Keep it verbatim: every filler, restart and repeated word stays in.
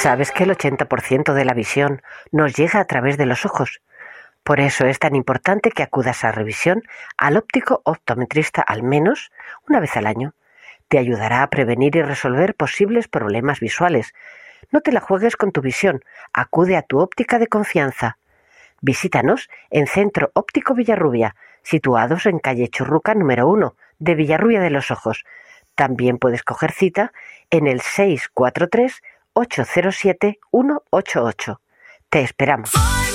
Sabes que el ochenta por ciento de la visión nos llega a través de los ojos. Por eso es tan importante que acudas a revisión al óptico optometrista al menos una vez al año. Te ayudará a prevenir y resolver posibles problemas visuales. No te la juegues con tu visión. Acude a tu óptica de confianza. Visítanos en Centro Óptico Villarrubia, situados en calle Churruca número uno de Villarrubia de los Ojos. También puedes coger cita en el seis cuatro tres, ocho cero siete, uno ocho ocho. Te esperamos.